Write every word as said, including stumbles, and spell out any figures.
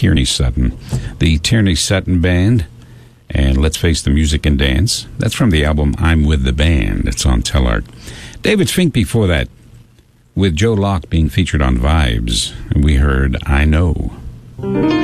Tierney Sutton. The Tierney Sutton Band, and Let's Face the Music and Dance. That's from the album I'm With the Band. It's on Tellart. David Fink before that, with Joe Locke being featured on Vibes. And we heard I Know.